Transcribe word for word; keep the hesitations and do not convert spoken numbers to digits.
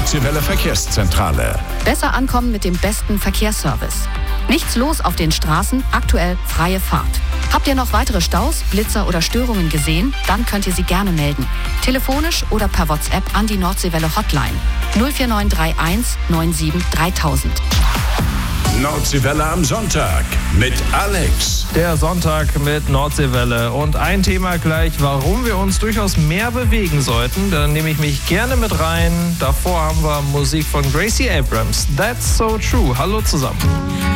Nordseewelle Verkehrszentrale. Besser ankommen mit dem besten Verkehrsservice. Nichts los auf den Straßen, aktuell freie Fahrt. Habt ihr noch weitere Staus, Blitzer oder Störungen gesehen? Dann könnt ihr sie gerne melden. Telefonisch oder per WhatsApp an die Nordseewelle Hotline null vier neun drei eins neun sieben dreitausend. Nordseewelle am Sonntag mit Alex. Der Sonntag mit Nordseewelle. Und ein Thema gleich, warum wir uns durchaus mehr bewegen sollten. Da nehme ich mich gerne mit rein. Davor haben wir Musik von Gracie Abrams. That's so true. Hallo zusammen.